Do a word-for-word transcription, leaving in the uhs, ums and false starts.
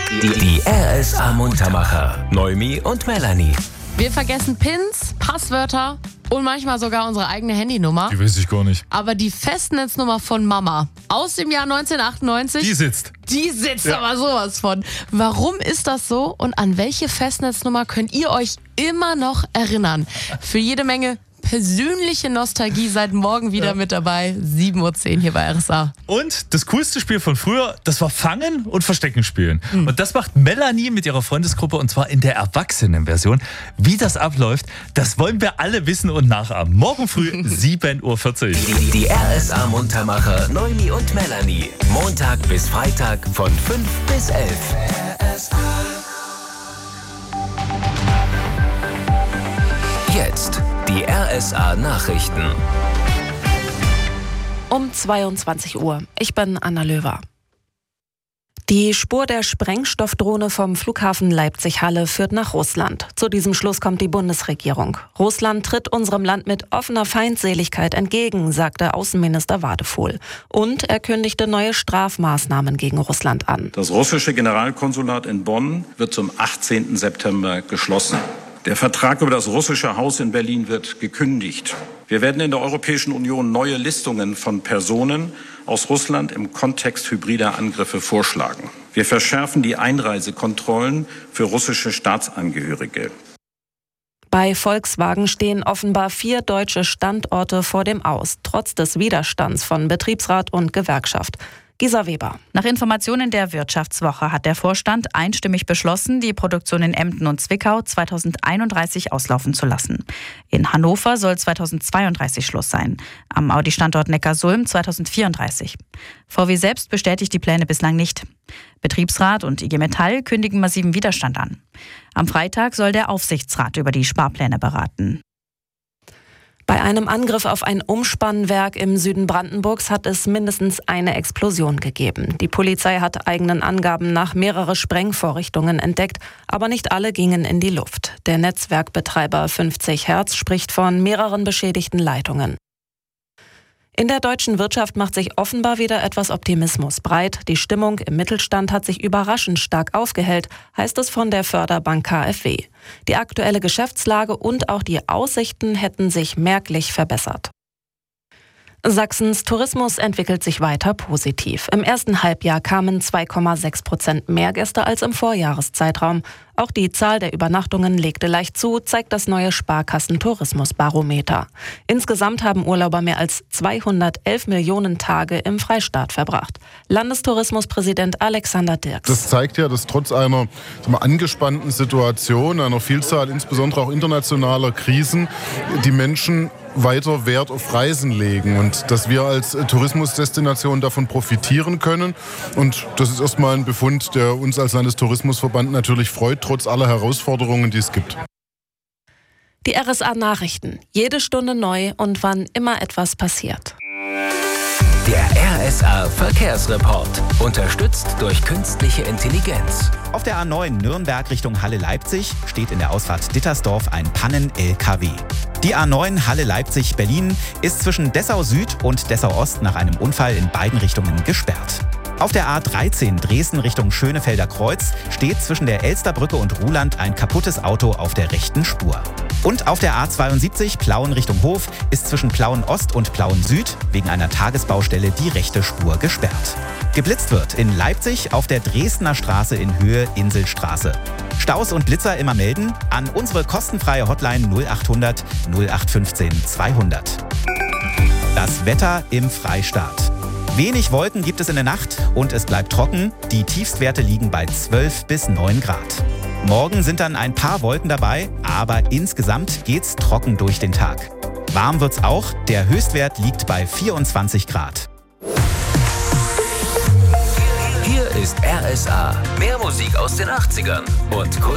Die, die R S A-Muntermacher. Noemi und Melanie. Wir vergessen Pins, Passwörter und manchmal sogar unsere eigene Handynummer. Die weiß ich gar nicht. Aber die Festnetznummer von Mama aus dem Jahr neunzehnhundertachtundneunzig, Die sitzt. die sitzt Ja. aber sowas von. Warum ist das so und an welche Festnetznummer könnt ihr euch immer noch erinnern? Für jede Menge persönliche Nostalgie seid morgen wieder Ja. mit dabei. sieben Uhr zehn hier bei R S A. Und das coolste Spiel von früher, das war Fangen und Verstecken spielen. Mhm. Und das macht Melanie mit ihrer Freundesgruppe und zwar in der Erwachsenenversion. Wie das abläuft, das wollen wir alle wissen und nachahmen. Morgen früh sieben Uhr vierzig. Die, die R S A-Muntermacher. Noemi und Melanie. Montag bis Freitag von fünf bis elf. Jetzt die R S A-Nachrichten. Um zweiundzwanzig Uhr. Ich bin Anna Löwer. Die Spur der Sprengstoffdrohne vom Flughafen Leipzig-Halle führt nach Russland. Zu diesem Schluss kommt die Bundesregierung. Russland tritt unserem Land mit offener Feindseligkeit entgegen, sagte Außenminister Wadefuhl. Und er kündigte neue Strafmaßnahmen gegen Russland an. Das russische Generalkonsulat in Bonn wird zum achtzehnten September geschlossen. Der Vertrag über das russische Haus in Berlin wird gekündigt. Wir werden in der Europäischen Union neue Listungen von Personen aus Russland im Kontext hybrider Angriffe vorschlagen. Wir verschärfen die Einreisekontrollen für russische Staatsangehörige. Bei Volkswagen stehen offenbar vier deutsche Standorte vor dem Aus, trotz des Widerstands von Betriebsrat und Gewerkschaft. Gisa Weber. Nach Informationen der Wirtschaftswoche hat der Vorstand einstimmig beschlossen, die Produktion in Emden und Zwickau zweitausendeinunddreißig auslaufen zu lassen. In Hannover soll zweitausendzweiunddreißig Schluss sein, am Audi-Standort Neckarsulm zweitausendvierunddreißig. V W selbst bestätigt die Pläne bislang nicht. Betriebsrat und I G Metall kündigen massiven Widerstand an. Am Freitag soll der Aufsichtsrat über die Sparpläne beraten. Bei einem Angriff auf ein Umspannwerk im Süden Brandenburgs hat es mindestens eine Explosion gegeben. Die Polizei hat eigenen Angaben nach mehrere Sprengvorrichtungen entdeckt, aber nicht alle gingen in die Luft. Der Netzwerkbetreiber fünfzig Hertz spricht von mehreren beschädigten Leitungen. In der deutschen Wirtschaft macht sich offenbar wieder etwas Optimismus breit. Die Stimmung im Mittelstand hat sich überraschend stark aufgehellt, heißt es von der Förderbank K f W. Die aktuelle Geschäftslage und auch die Aussichten hätten sich merklich verbessert. Sachsens Tourismus entwickelt sich weiter positiv. Im ersten Halbjahr kamen zwei Komma sechs Prozent mehr Gäste als im Vorjahreszeitraum. Auch die Zahl der Übernachtungen legte leicht zu, zeigt das neue Sparkassen-Tourismusbarometer. Insgesamt haben Urlauber mehr als zweihundertelf Millionen Tage im Freistaat verbracht. Landestourismuspräsident Alexander Dirks. Das zeigt ja, dass trotz einer sagen wir, angespannten Situation, einer Vielzahl insbesondere auch internationaler Krisen, die Menschen weiter Wert auf Reisen legen und dass wir als Tourismusdestination davon profitieren können. Und das ist erstmal ein Befund, der uns als Landestourismusverband natürlich freut, trotz aller Herausforderungen, die es gibt. Die R S A-Nachrichten. Jede Stunde neu und wann immer etwas passiert. Der R S A-Verkehrsreport. Unterstützt durch künstliche Intelligenz. Auf der A neun Nürnberg Richtung Halle-Leipzig steht in der Ausfahrt Dittersdorf ein Pannen-L K W. Die A neun Halle-Leipzig-Berlin ist zwischen Dessau Süd und Dessau Ost nach einem Unfall in beiden Richtungen gesperrt. Auf der A dreizehn Dresden Richtung Schönefelder Kreuz steht zwischen der Elsterbrücke und Ruhland ein kaputtes Auto auf der rechten Spur. Und auf der A zweiundsiebzig Plauen Richtung Hof ist zwischen Plauen Ost und Plauen Süd wegen einer Tagesbaustelle die rechte Spur gesperrt. Geblitzt wird in Leipzig auf der Dresdner Straße in Höhe Inselstraße. Staus und Blitzer immer melden an unsere kostenfreie Hotline null achthundert null acht fünfzehn zweihundert. Das Wetter im Freistaat. Wenig Wolken gibt es in der Nacht und es bleibt trocken. Die Tiefstwerte liegen bei zwölf bis neun Grad. Morgen sind dann ein paar Wolken dabei, aber insgesamt geht's trocken durch den Tag. Warm wird's auch, der Höchstwert liegt bei vierundzwanzig Grad. Hier ist R S A. Mehr Musik aus den achtzigern und Kult